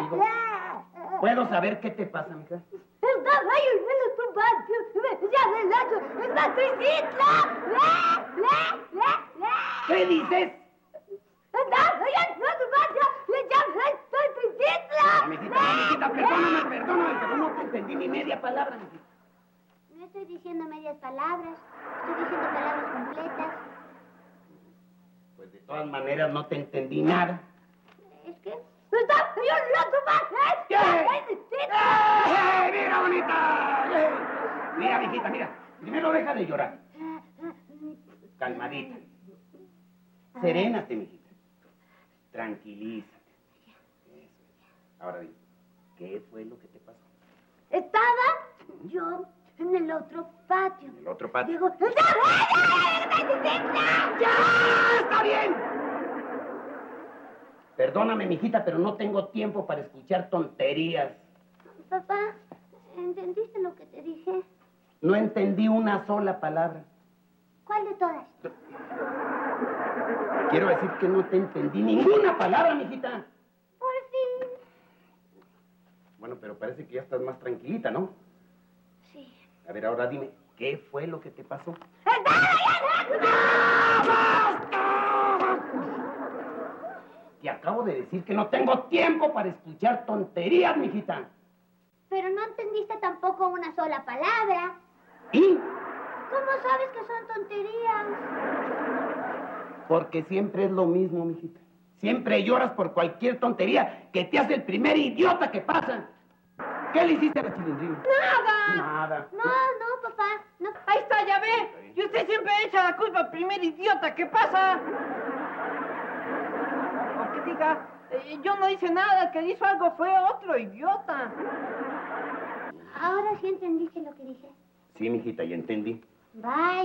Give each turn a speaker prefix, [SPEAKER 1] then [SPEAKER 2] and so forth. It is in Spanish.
[SPEAKER 1] conmigo? ¿Puedo saber qué te pasa, mija?
[SPEAKER 2] Estaba lloviendo tu patio. Ya me lacho. ¡Es Patricitla!
[SPEAKER 1] ¿Qué dices?
[SPEAKER 2] Estaba lloviendo tu patio. ¡Le llaman Patricitla!
[SPEAKER 1] Mijita, perdóname, pero no te entendí ni media palabra, mijita.
[SPEAKER 3] No estoy diciendo medias palabras. Estoy diciendo palabras completas.
[SPEAKER 1] Pues de todas maneras no te entendí nada.
[SPEAKER 3] ¿Es que?
[SPEAKER 2] ¡Estaba lloviendo tu patio!
[SPEAKER 1] ¿Qué? ¡Mira, bonita! Mira, mijita, mira. Primero deja de llorar. Calmadita. Serénate, mijita. Tranquilízate. Eso. Ahora dime, ¿qué fue lo que te pasó?
[SPEAKER 2] Estaba yo en el otro patio.
[SPEAKER 1] ¿En el otro patio?
[SPEAKER 2] Digo,
[SPEAKER 1] ¡Ya! ¡Está bien! Perdóname, mijita, pero no tengo tiempo para escuchar tonterías.
[SPEAKER 3] Papá, ¿entendiste lo que te dije?
[SPEAKER 1] No entendí una sola palabra.
[SPEAKER 3] ¿Cuál de todas?
[SPEAKER 1] Quiero decir que no te entendí ninguna palabra, mijita.
[SPEAKER 3] Por fin.
[SPEAKER 1] Bueno, pero parece que ya estás más tranquilita, ¿no?
[SPEAKER 3] Sí.
[SPEAKER 1] A ver, ahora dime, ¿qué fue lo que te pasó? Te acabo de decir que no tengo tiempo para escuchar tonterías, mijita.
[SPEAKER 3] Pero no entendiste tampoco una sola palabra.
[SPEAKER 1] ¿Y?
[SPEAKER 3] ¿Cómo sabes que son tonterías?
[SPEAKER 1] Porque siempre es lo mismo, mijita. Siempre lloras por cualquier tontería que te hace el primer idiota que pasa. ¿Qué le hiciste a la Chilindrina? Nada.
[SPEAKER 3] No, papá. No.
[SPEAKER 4] Ahí está, ya ve. Y usted siempre echa la culpa al primer idiota. ¿Qué pasa? Aunque diga, yo no hice nada. El que hizo algo fue otro idiota.
[SPEAKER 3] Ahora sí entendiste lo que dije.
[SPEAKER 1] Sí, mijita, ya entendí.
[SPEAKER 3] Bye.